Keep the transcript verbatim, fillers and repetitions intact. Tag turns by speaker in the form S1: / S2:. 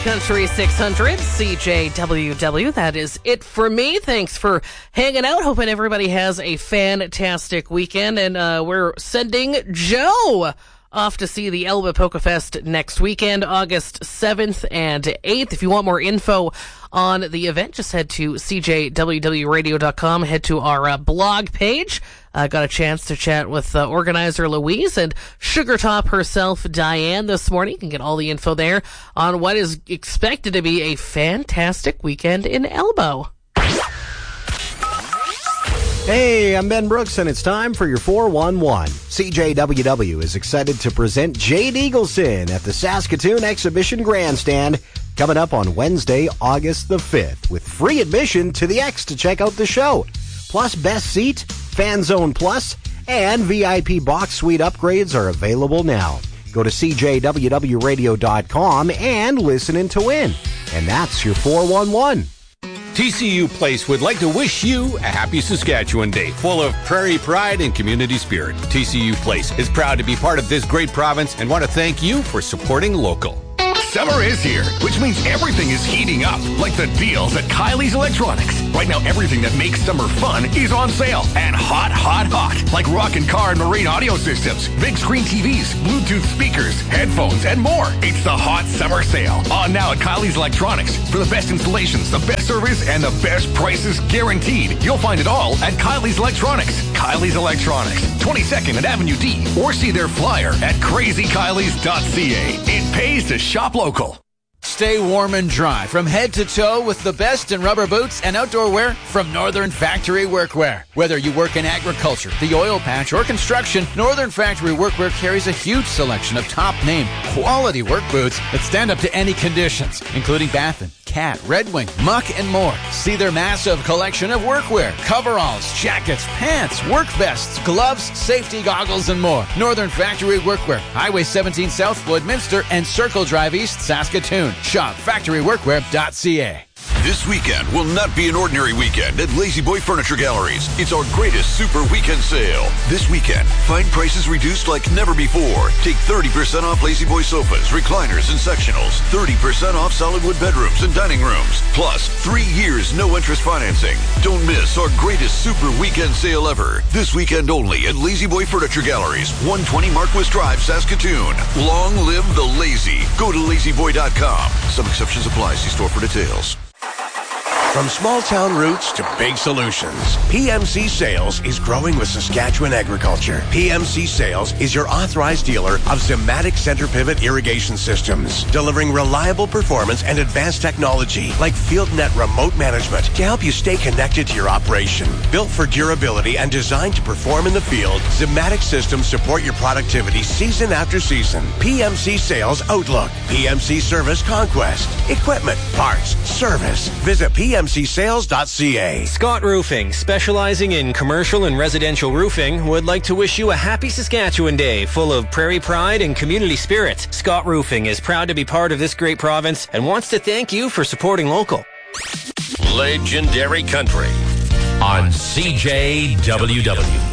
S1: Country six hundred, C J W W. That is it for me. Thanks for hanging out. Hoping everybody has a fantastic weekend. And uh, we're sending Joe off to see the Elba Polka Fest next weekend, August seventh and eighth. If you want more info on the event, just head to c j w w radio dot com. Head to our uh, blog page. I uh, got a chance to chat with uh, organizer Louise and Sugartop herself, Diane, this morning. You can get all the info there on what is expected to be a fantastic weekend in Elbow.
S2: Hey, I'm Ben Brooks, and it's time for your four one one. C J W W is excited to present Jade Eagleson at the Saskatoon Exhibition Grandstand coming up on Wednesday, August the fifth, with free admission to the X to check out the show. Plus Best Seat, Fan Zone Plus, and V I P Box Suite upgrades are available now. Go to c j w w radio dot com and listen in to win. And that's your four one one.
S3: T C U Place would like to wish you a happy Saskatchewan Day, full of prairie pride and community spirit. T C U Place is proud to be part of this great province and want to thank you for supporting local.
S4: Summer is here, which means everything is heating up, like the deals at Kylie's Electronics. Right now, everything that makes summer fun is on sale, and hot, hot, hot, like rock and car and marine audio systems, big screen T Vs, Bluetooth speakers, headphones, and more. It's the hot summer sale, on now at Kylie's Electronics. For the best installations, the best service, and the best prices guaranteed. You'll find it all at Kylie's Electronics. Kylie's Electronics, twenty-second and Avenue D, or see their flyer at crazy kylies dot c a. It pays to shop local.
S5: Stay warm and dry from head to toe with the best in rubber boots and outdoor wear from Northern Factory Workwear. Whether you work in agriculture, the oil patch, or construction, Northern Factory Workwear carries a huge selection of top-name, quality work boots that stand up to any conditions, including Baffin, Cat, Red Wing, Muck, and more. See their massive collection of workwear, coveralls, jackets, pants, work vests, gloves, safety goggles, and more. Northern Factory Workwear, Highway seventeen South, Woodminster, and Circle Drive East, Saskatoon. Shop factory workwear dot c a.
S6: This weekend will not be an ordinary weekend at Lazy Boy Furniture Galleries. It's our greatest super weekend sale. This weekend, find prices reduced like never before. Take thirty percent off Lazy Boy sofas, recliners, and sectionals. thirty percent off solid wood bedrooms and dining rooms. Plus, three years no interest financing. Don't miss our greatest super weekend sale ever. This weekend only at Lazy Boy Furniture Galleries, one twenty Marquis Drive, Saskatoon. Long live the lazy. Go to lazy boy dot com. Some exceptions apply. See store for details.
S7: From small town roots to big solutions, P M C Sales is growing with Saskatchewan agriculture. P M C Sales is your authorized dealer of Zematic center pivot irrigation systems, delivering reliable performance and advanced technology like FieldNet remote management to help you stay connected to your operation. Built for durability and designed to perform in the field, Zematic systems support your productivity season after season. P M C Sales Outlook, P M C Service Conquest, equipment, parts, service. Visit P M C sales dot c a.
S8: Scott Roofing, specializing in commercial and residential roofing, would like to wish you a happy Saskatchewan Day full of prairie pride and community spirit. Scott Roofing is proud to be part of this great province and wants to thank you for supporting local.
S9: Legendary Country on C J W W.